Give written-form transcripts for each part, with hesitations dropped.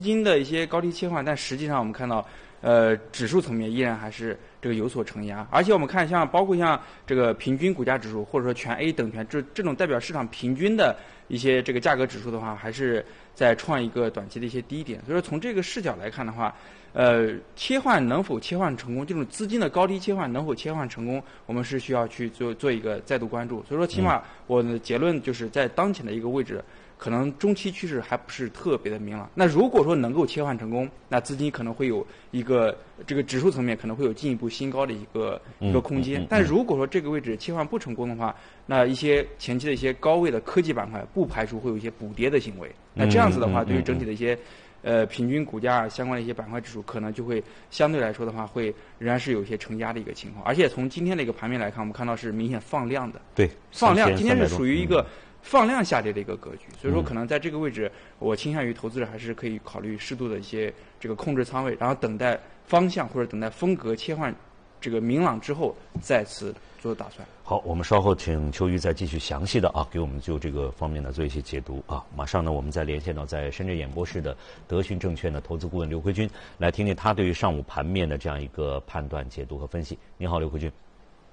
金的一些高低切换，但实际上我们看到，指数层面依然还是这个有所承压，而且我们看包括像这个平均股价指数，或者说全 A 等权这种代表市场平均的一些这个价格指数的话，还是在创一个短期的一些低点。所以说从这个视角来看的话，切换能否切换成功，这种资金的高低切换能否切换成功，我们是需要去做一个再度关注。所以说，起码我的结论就是在当前的一个位置，可能中期趋势还不是特别的明朗。那如果说能够切换成功，那资金可能会有一个这个指数层面可能会有进一步新高的一个空间。但如果说这个位置切换不成功的话，那一些前期的一些高位的科技板块不排除会有一些补跌的行为。那这样子的话，对于整体的一些平均股价相关的一些板块指数，可能就会相对来说的话，会仍然是有一些承压的一个情况。而且从今天的一个盘面来看，我们看到是明显放量的。 对， 放量，今天是属于一个放量下跌的一个格局，所以说可能在这个位置，我倾向于投资者还是可以考虑适度的一些这个控制仓位，然后等待方向或者等待风格切换这个明朗之后再次做打算。 好，我们稍后请秋雨再继续详细的给我们就这个方面呢做一些解读啊。马上呢，我们再连线到在深圳演播室的德讯证券的投资顾问刘辉军，来听听他对于上午盘面的这样一个判断、解读和分析。你好，刘辉军。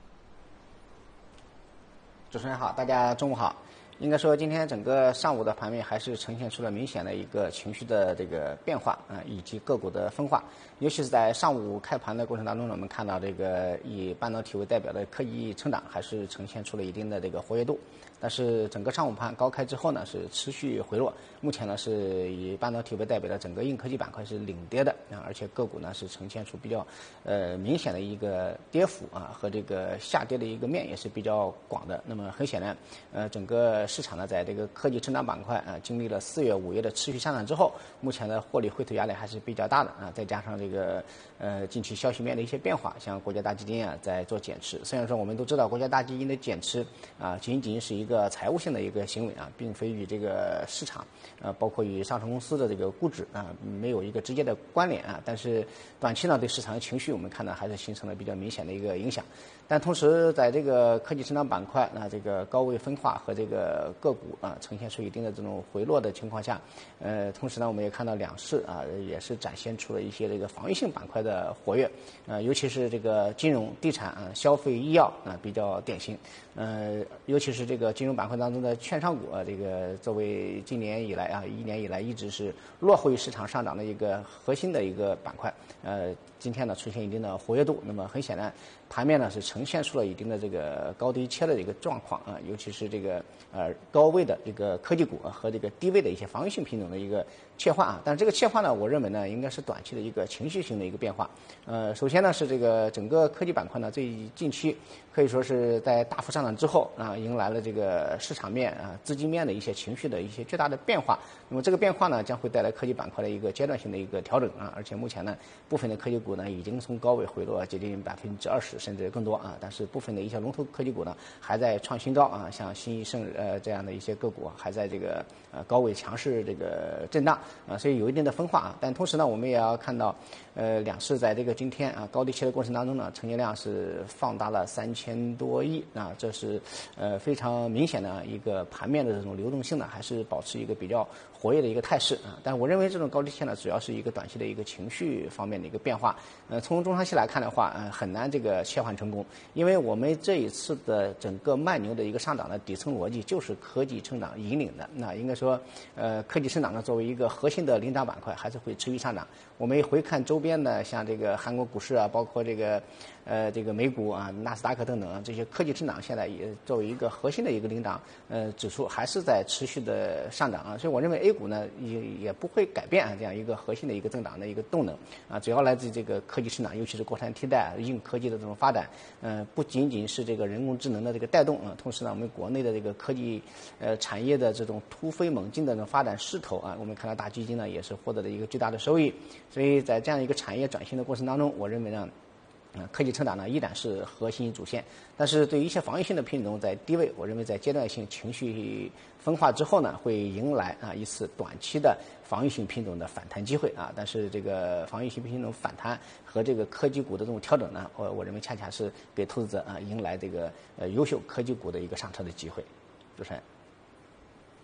主持人好，大家中午好。应该说，今天整个上午的盘面还是呈现出了明显的一个情绪的这个变化以及个股的分化。尤其是在上午开盘的过程当中呢，我们看到这个以半导体为代表的科技成长还是呈现出了一定的这个活跃度。但是整个上午盘高开之后呢，是持续回落。目前呢，是以半导体为代表的整个硬科技板块是领跌的而且个股呢是呈现出比较明显的一个跌幅和这个下跌的一个面也是比较广的。那么很显然，整个市场呢在这个科技成长板块经历了4月、5月的持续上涨之后，目前的获利回吐压力还是比较大的再加上这个近期消息面的一些变化，像国家大基金在做减持。虽然说我们都知道国家大基金的减持仅仅是一个财务性的一个行为并非与这个市场包括与上市公司的这个估值没有一个直接的关联但是短期呢对市场的情绪我们看到还是形成了比较明显的一个影响。但同时在这个科技成长板块这个高位分化和这个个股呈现出一定的这种回落的情况下，同时呢我们也看到两市也是展现出了一些这个防御性板块的活跃尤其是这个金融、地产消费、医药比较典型。尤其是这个金融板块当中的券商股这个作为今年以来1年以来一直是落后于市场上涨的一个核心的一个板块，今天呢出现一定的活跃度。那么很显然，盘面呢是呈现出了一定的这个高低切的一个状况尤其是这个高位的这个科技股和这个低位的一些防御性品种的一个切换但这个切换呢，我认为呢应该是短期的一个情绪性的一个变化。首先呢是这个整个科技板块呢最近期可以说是在大幅上涨之后迎来了这个市场面资金面的一些情绪的一些巨大的变化。那么这个变化呢将会带来科技板块的一个阶段性的一个调整而且目前呢部分的科技股呢已经从高位回落接近20%甚至更多但是部分的一些龙头科技股呢还在创新高像新胜这样的一些个股还在这个高位强势这个震荡所以有一定的分化但同时呢我们也要看到两市在这个今天高低切的过程当中呢成交量是放大了3000多亿这是非常明显的一个盘面的这种流动性呢还是保持一个比较活跃的一个态势但我认为这种高低切呢主要是一个短期的一个情绪方面的一个变化从中长期来看的话很难这个切换成功。因为我们这一次的整个慢牛的一个上涨的底层逻辑就是科技成长引领的那应该说科技成长呢作为一个核心的领涨板块还是会持续上涨。我们回看周边的像这个韩国股市包括这个美股纳斯达克等等这些科技成长现在也作为一个核心的一个领涨指数还是在持续的上涨所以我认为 A 股呢也不会改变这样一个核心的一个增长的一个动能主要来自于这个科技成长，尤其是国产替代硬科技的这种发展不仅仅是这个人工智能的这个带动同时呢我们国内的这个科技产业的这种突飞猛进的这种发展势头我们看到大基金呢也是获得了一个巨大的收益。所以在这样一个产业转型的过程当中，我认为呢科技成长呢依然是核心主线。但是对于一些防御性的品种在低位，我认为在阶段性情绪分化之后呢会迎来一次短期的防御性品种的反弹机会但是这个防御性品种反弹和这个科技股的这种调整呢我认为恰恰是给投资者迎来这个优秀科技股的一个上车的机会。主持人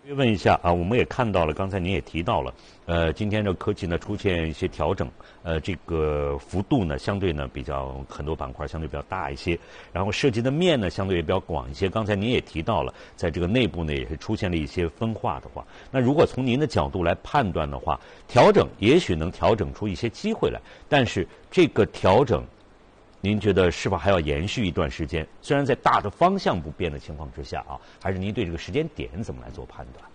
问一下啊，我们也看到了，刚才您也提到了，今天这科技呢出现一些调整，这个幅度呢相对呢比较很多板块相对比较大一些，然后涉及的面呢相对也比较广一些。刚才您也提到了，在这个内部呢也是出现了一些分化的话，那如果从您的角度来判断的话，调整也许能调整出一些机会来，但是这个调整，您觉得是否还要延续一段时间？虽然在大的方向不变的情况之下啊，还是您对这个时间点怎么来做判断？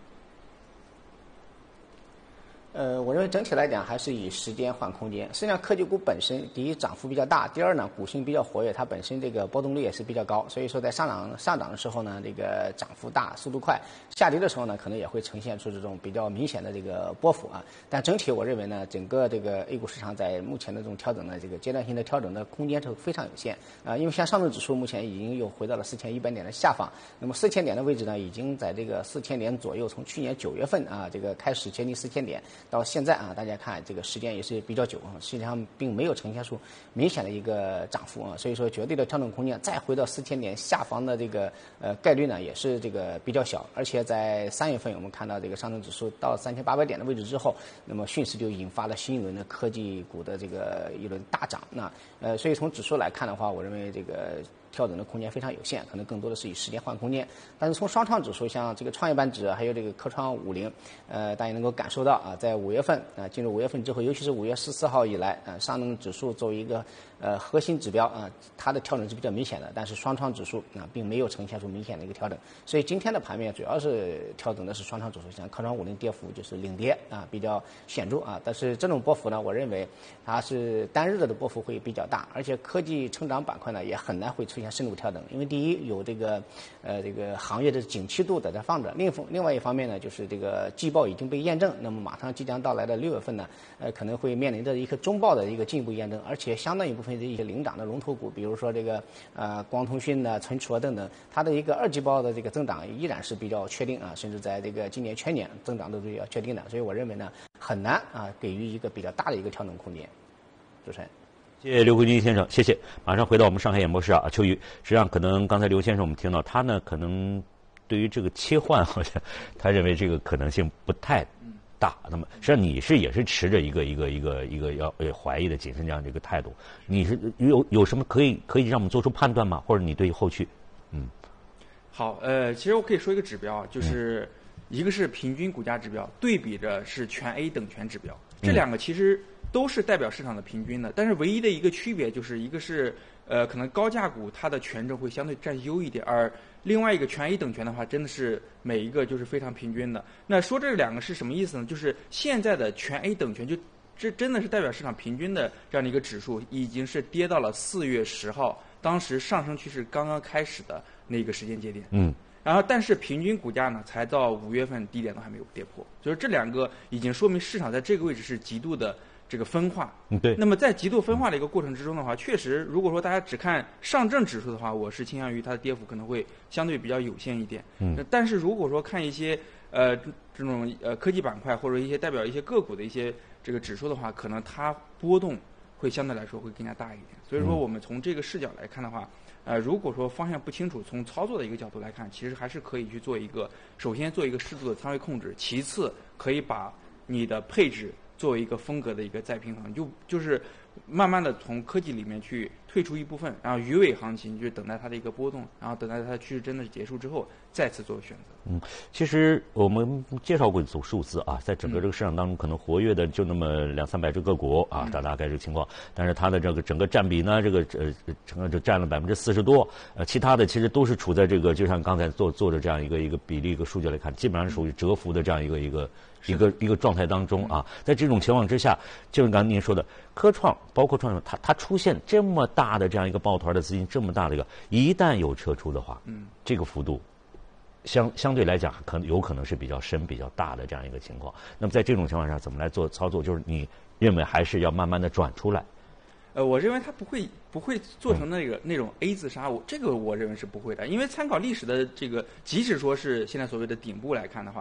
我认为整体来讲还是以时间换空间。实际上，科技股本身第一涨幅比较大，第二呢股性比较活跃，它本身这个波动率也是比较高，所以说在上涨的时候呢，这个涨幅大、速度快；下跌的时候呢，可能也会呈现出这种比较明显的这个波幅啊。但整体我认为呢，整个这个 A 股市场在目前的这种调整的这个阶段性的调整的空间是非常有限啊。因为像上证指数目前已经又回到了4100点的下方，那么4000点的位置呢，已经在这个4000点左右，从去年9月份啊这个开始接近4000点。到现在啊，大家看这个时间也是比较久啊，实际上并没有呈现出明显的一个涨幅啊，所以说绝对的调整空间再回到4000点下方的这个概率呢也是这个比较小，而且在3月份我们看到这个上证指数到3800点的位置之后，那么迅速就引发了新一轮的科技股的这个一轮大涨。那所以从指数来看的话，我认为这个调整的空间非常有限，可能更多的是以时间换空间。但是从双创指数，像这个创业板指还有这个科创50，大家能够感受到啊，在5月份啊，进入5月份之后，尤其是5月14号以来，上证指数作为一个核心指标啊，它的调整是比较明显的，但是双创指数啊并没有呈现出明显的一个调整。所以今天的盘面主要是调整的是双创指数，像科创50跌幅就是领跌啊，比较显著啊。但是这种波幅呢，我认为它是单日的波幅会比较大，而且科技成长板块呢也很难会出现深度调整，因为第一有这个行业的景气度在这放着，另外一方面呢，就是这个季报已经被验证，那么马上即将到来的6月份呢，可能会面临着一个中报的一个进一步验证，而且相当一部分的一些领涨的龙头股，比如说这个光通讯的存储啊等等，它的一个2季报的这个增长依然是比较确定啊，甚至在这个今年全年增长都是比较确定的，所以我认为呢很难啊给予一个比较大的一个调整空间。主持人。 谢谢刘辉军先生，谢谢。马上回到我们上海演播室啊，秋雨。实际上，可能刚才刘先生我们听到他呢，可能对于这个切换，好像他认为这个可能性不太大。那么，实际上你也是持着一个要怀疑的谨慎这样的一个态度。你是有什么可以让我们做出判断吗？或者你对后续？ 好，其实我可以说一个指标，就是一个是平均股价指标，对比着是全 A 等权指标，这两个其实都是代表市场的平均的，但是唯一的一个区别就是一个是可能高价股它的权重会相对占优一点，而另外一个全 A 等权的话，真的是每一个就是非常平均的。那说这两个是什么意思呢？就是现在的全 A 等权就这真的是代表市场平均的这样的一个指数，已经是跌到了4月10号，当时上升趋势刚刚开始的那个时间节点。然后，但是平均股价呢，才到5月份低点都还没有跌破，就是这两个已经说明市场在这个位置是极度的这个分化。 对。 那么在极度分化的一个过程之中的话，确实，如果说大家只看上证指数的话，我是倾向于它的跌幅可能会相对比较有限一点。但是如果说看一些这种科技板块或者一些代表一些个股的一些这个指数的话，可能它波动会相对来说会更加大一点。所以说，我们从这个视角来看的话。如果说方向不清楚，从操作的一个角度来看，其实还是可以去做首先做一个适度的仓位控制，其次可以把你的配置作为一个风格的一个再平衡，就是慢慢的从科技里面去退出一部分，然后鱼尾行情就是等待它的一个波动，然后等待它的趋势真的是结束之后再次做选择。 其实我们介绍过一组数字啊，在整个这个市场当中，可能活跃的就那么200-300只个股啊，大概这个情况。但是它的这个整个占比呢，这个整个就占了40%多，其他的其实都是处在这个，就像刚才做的这样一个比例一个数据来看，基本上是属于蛰伏的这样一个状态当中啊。在这种情况之下，就是刚才您说的科创，包括创业板，它出现这么大的这样一个抱团的资金，这么大的一个，一旦有撤出的话，这个幅度。相对来讲，有可能是比较深、比较大的这样一个情况。那么在这种情况下，怎么来做操作？就是你认为还是要慢慢的转出来。 我认为它不会做成那种 A 字杀，这个我认为是不会的，因为参考历史的这个，即使说是现在所谓的顶部来看的话，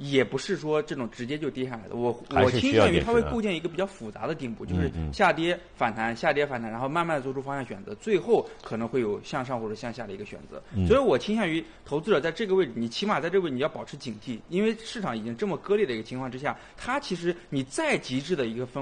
也不是说这种直接就跌下来的。我倾还是需要向于它会点构建一个比较复杂的顶部，就是下跌反弹，下跌反弹，然后慢慢的做出方向选择，最后可能会有向上或者向下的一个选择。所以我倾向于投资者在这个位置，你起码在这个位置你要保持警惕，因为市场已经这么割裂的一个情况之下，它其实你再极致的一个